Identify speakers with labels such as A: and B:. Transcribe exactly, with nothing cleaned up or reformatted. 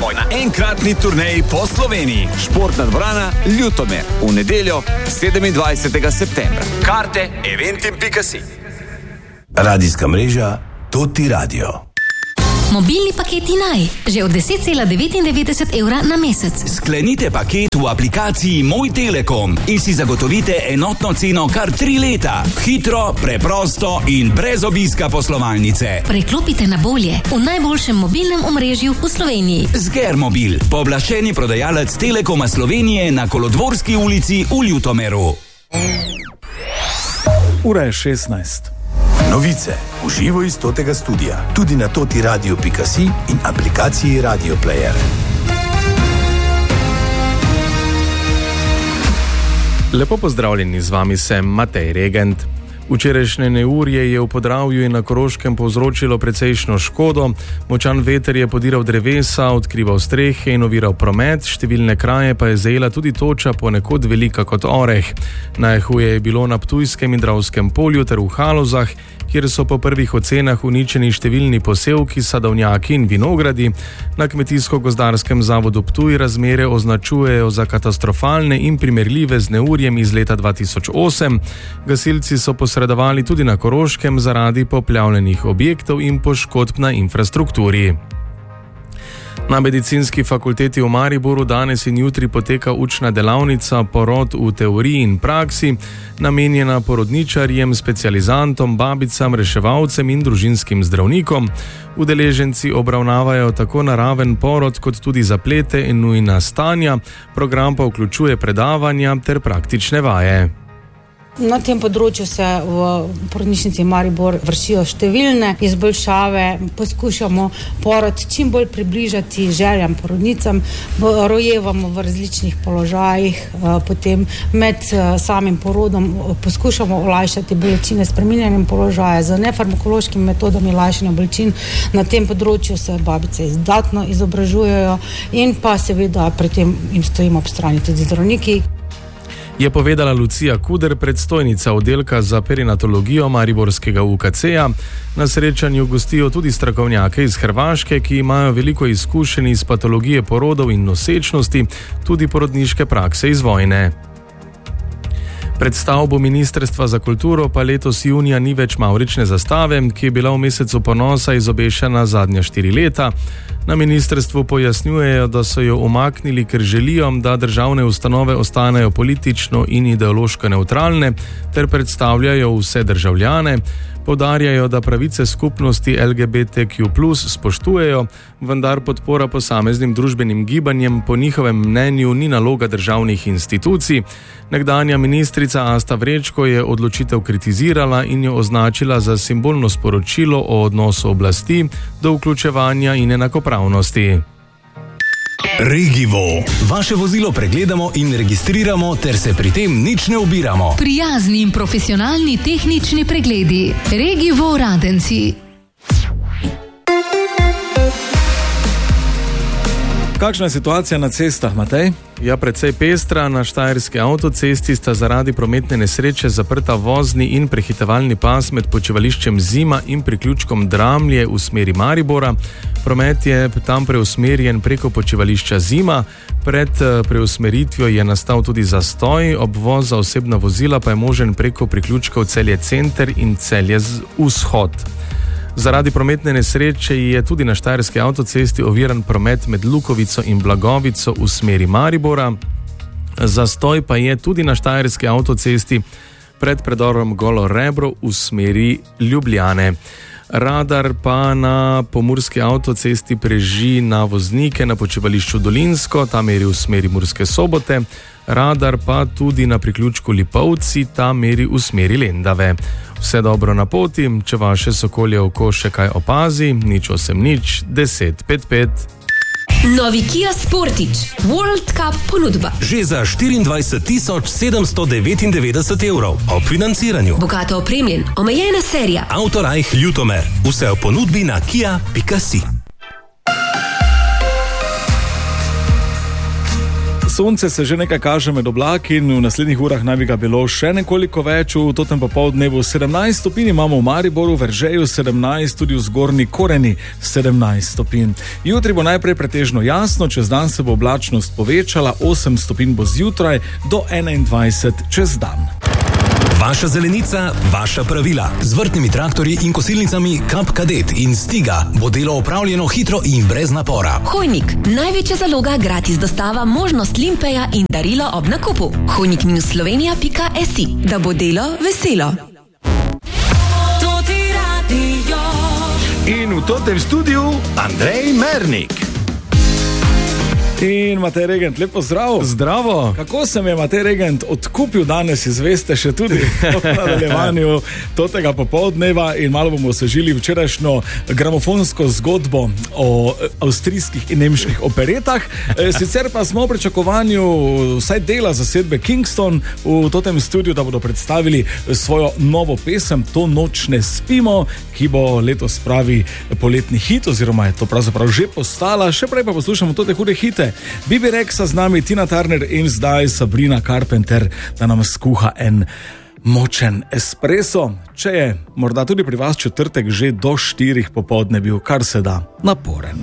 A: Maribor na enkratni turneji po Sloveniji. Športna dvorana Ljutomer v nedeljo sedemindvajsetega septembra. Karte eventim pika si.
B: Radijska mreža Toti Radio.
C: Mobilni paketi Naj, že od deset cela devetindevetdeset evra na mesec.
D: Sklenite paket v aplikaciji Moj Telekom in si zagotovite enotno ceno kar tri leta. Hitro, preprosto in brez obiska poslovalnice.
C: Preklopite na bolje v najboljšem mobilnem omrežju v Sloveniji.
D: Zgermobil, pooblaščeni prodajalec Telekoma Slovenije na Kolodvorski ulici v Ljutomeru.
E: Ura je šestnajst.
B: Novice v živo iz Totega studia, tudi na toti radio pika si in aplikaciji Radio Player.
E: Lepo pozdravljeni, z vami sem Matej Regent. Včerajšnje neurje je v Podravju in na Koroškem povzročilo precejšno škodo. Močan veter je podiral drevesa, odkrival strehe in oviral promet, številne kraje pa je zajela tudi toča ponekod velika kot oreh. Najhuje je bilo na Ptujskem in Dravskem polju ter v Halozah, kjer so po prvih ocenah uničeni številni posevki, sadovnjaki in vinogradi. Na Kmetijsko-gozdarskem zavodu Ptuj razmere označujejo za katastrofalne in primerljive z neurjem iz leta dva tisoč osem. Gasilci so posredovali tudi na Koroškem zaradi poplavljenih objektov in poškodb na infrastrukturi. Na Medicinski fakulteti v Mariboru danes in jutri poteka učna delavnica Porod v teoriji in praksi, namenjena porodničarjem, specializantom, babicam, reševalcem in družinskim zdravnikom. Udeleženci obravnavajo tako naraven porod kot tudi zaplete in nujna stanja, program pa vključuje predavanja ter praktične vaje.
F: Na tem področju se v porodnišnici Maribor vršijo številne izboljšave, poskušamo porod čim bolj približati željam porodnicam, rojevamo v različnih položajih, potem med samim porodom poskušamo olajšati bolečine s spreminjanjem položaja z nefarmakološkimi metodami olajšanja bolečin. Na tem področju se babice izdatno izobražujejo in pa seveda pri tem jim stojimo ob strani tudi zdravniki.
E: Je povedala Lucija Kuder, predstojnica oddelka za perinatologijo mariborskega U K C-ja. Na srečanju gostijo tudi strokovnjake iz Hrvaške, ki imajo veliko izkušenj iz patologije porodov in nosečnosti, tudi porodniške prakse iz vojne. Pred stavbo Ministrstva za kulturo pa letos junija ni več mavrične zastave, ki je bila v mesecu ponosa izobešena zadnja štiri leta. Na ministrstvu pojasnjujejo, da so jo umaknili, ker želijo, da državne ustanove ostanejo politično in ideološko nevtralne ter predstavljajo vse državljane. Poudarjajo, da pravice skupnosti L G B T Q plus spoštujejo, vendar podpora posameznim družbenim gibanjem po njihovem mnenju ni naloga državnih institucij. Nekdanja ministrica Asta Vrečko je odločitev kritizirala in jo označila za simbolno sporočilo o odnosu oblasti do vključevanja in enakopravnosti.
B: Regivo. Vaše vozilo pregledamo in registriramo ter se pri tem nič ne ubiramo.
C: Prijazni in profesionalni tehnični pregledi. Regivo Radenci.
E: Kakšna je situacija na cestah, Matej? Ja, precej pestra. Na štajerski avtocesti sta zaradi prometne nesreče zaprta vozni in prehitevalni pas med počivališčem Zima in priključkom Dramlje v smeri Maribora. Promet je tam preusmerjen preko počivališča Zima. Pred preusmeritvijo je nastal tudi zastoj, obvoz za osebna vozila pa je možen preko priključkov Celje Center in Celje Vzhod. Zaradi prometne nesreče je tudi na štajerski avtocesti oviran promet med Lukovico in Blagovico v smeri Maribora. Zastoj pa je tudi na štajerski avtocesti pred predorom Golo Rebro v smeri Ljubljane. Radar pa na pomurski avtocesti preži na voznike na počivališču Dolinsko, ta meri v smeri Murske Sobote. Radar pa tudi na priključku Lipovci, ta meri v smeri Lendave. Vse dobro na poti, če vaše sokolje oko še kaj opazi, nič osem nič, deset pet pet.
C: Novi Kia Sportage World Cup ponudba.
B: Že za štiriindvajset tisoč sedemsto devetindevetdeset evrov ob financiranju.
C: Bogato opremljen, omejena serija.
B: Autorajh Ljutomer. Vse v ponudbi na kia pika si.
G: Sonce se že nekaj kaže med oblaki in v naslednjih urah naj bi ga bilo še nekoliko več. V totem popoldnevu sedemnajst stopinj imamo v Mariboru, v Veržeju sedemnajst, tudi v Zgornji Koreni sedemnajst stopinj. Jutri bo najprej pretežno jasno, čez dan se bo oblačnost povečala, osem stopinj bo zjutraj do enaindvajset čez dan.
B: Vaša zelenica, vaša pravila. Z vrtnimi traktorji in kosilnicami Kap Kadet in Stiga bo delo opravljeno hitro in brez napora.
C: Hojnik, največja zaloga, gratis dostava, možnost limpeja in darilo ob nakupu. hojnik minus slovenija pika si, da bo delo veselo.
G: In v totem studiu Andrej Mernik. In Matej Regent, lepo zdrav.
E: Zdravo.
G: Kako se mi je Matej Regent odkupil danes, izveste še tudi v nadaljevanju totega popoldneva in malo bomo osvežili včerajšnjo gramofonsko zgodbo o avstrijskih in nemških operetah. Sicer pa smo v pričakovanju vsaj dela zasedbe Kingston v totem studiu, da bodo predstavili svojo novo pesem To noč ne spimo, ki bo letos pravi poletni hit, oziroma je to pravzaprav že postala. Še prej pa poslušamo tote hude hite. Bibi Rexa z nami, Tina Turner in zdaj Sabrina Carpenter, da nam skuha en močen espresso. Če je morda tudi pri vas četrtek že do štirih popoldne bil kar se da naporen.